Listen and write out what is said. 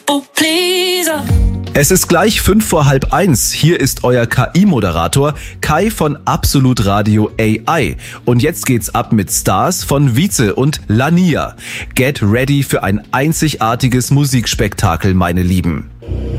people pleaser. Es ist gleich 1:05. Hier ist euer KI-Moderator Kai von Absolut Radio AI. Und jetzt geht's ab mit Stars von Vize und Lania. Get ready für ein einzigartiges Musikspektakel, meine Lieben.